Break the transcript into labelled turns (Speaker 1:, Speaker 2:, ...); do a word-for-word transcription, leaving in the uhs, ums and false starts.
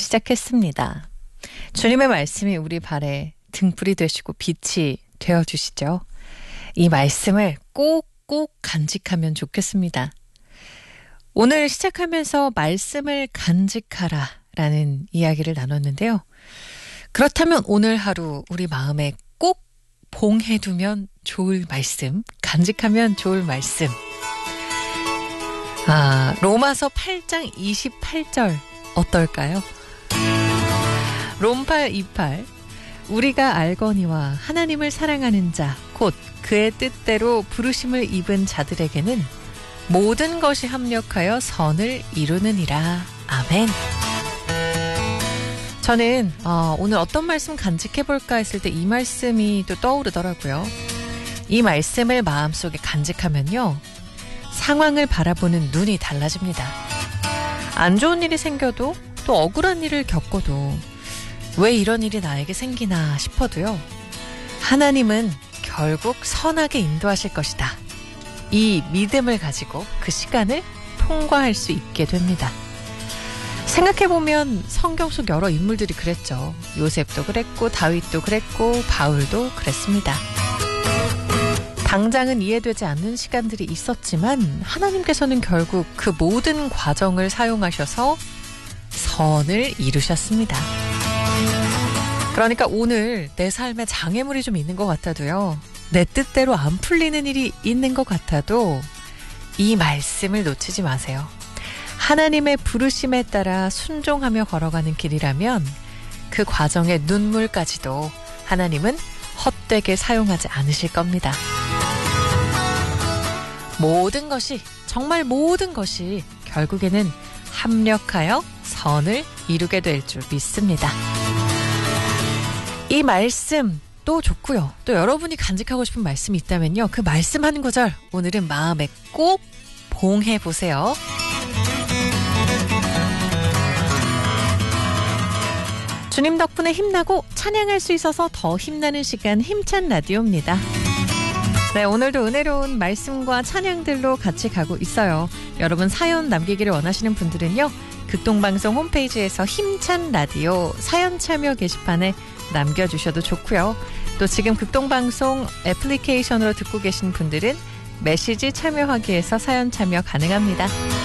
Speaker 1: 시작했습니다. 주님의 말씀이 우리 발에 등불이 되시고 빛이 되어주시죠. 이 말씀을 꼭꼭 간직하면 좋겠습니다. 오늘 시작하면서 말씀을 간직하라 라는 이야기를 나눴는데요. 그렇다면 오늘 하루 우리 마음에 꼭 봉해두면 좋을 말씀, 간직하면 좋을 말씀. 아, 로마서 팔 장 이십팔 절 어떨까요? 롬팔 이십팔 우리가 알거니와 하나님을 사랑하는 자, 곧 그의 뜻대로 부르심을 입은 자들에게는 모든 것이 합력하여 선을 이루느니라. 아멘. 저는 어, 오늘 어떤 말씀 간직해볼까 했을 때 이 말씀이 또 떠오르더라고요. 이 말씀을 마음속에 간직하면요, 상황을 바라보는 눈이 달라집니다. 안 좋은 일이 생겨도 또 억울한 일을 겪어도 왜 이런 일이 나에게 생기나 싶어도요, 하나님은 결국 선하게 인도하실 것이다. 이 믿음을 가지고 그 시간을 통과할 수 있게 됩니다. 생각해보면 성경 속 여러 인물들이 그랬죠. 요셉도 그랬고 다윗도 그랬고 바울도 그랬습니다. 당장은 이해되지 않는 시간들이 있었지만 하나님께서는 결국 그 모든 과정을 사용하셔서 선을 이루셨습니다. 그러니까 오늘 내 삶에 장애물이 좀 있는 것 같아도요, 내 뜻대로 안 풀리는 일이 있는 것 같아도 이 말씀을 놓치지 마세요. 하나님의 부르심에 따라 순종하며 걸어가는 길이라면 그 과정의 눈물까지도 하나님은 헛되게 사용하지 않으실 겁니다. 모든 것이, 정말 모든 것이 결국에는 합력하여 선을 이루게 될 줄 믿습니다. 이 말씀 또 좋고요. 또 여러분이 간직하고 싶은 말씀이 있다면요, 그 말씀 한 구절 오늘은 마음에 꼭 봉해보세요. 주님 덕분에 힘나고 찬양할 수 있어서 더 힘나는 시간, 힘찬 라디오입니다. 네, 오늘도 은혜로운 말씀과 찬양들로 같이 가고 있어요. 여러분 사연 남기기를 원하시는 분들은요, 극동방송 홈페이지에서 힘찬 라디오 사연 참여 게시판에 남겨주셔도 좋고요. 또 지금 극동방송 애플리케이션으로 듣고 계신 분들은 메시지 참여하기에서 사연 참여 가능합니다.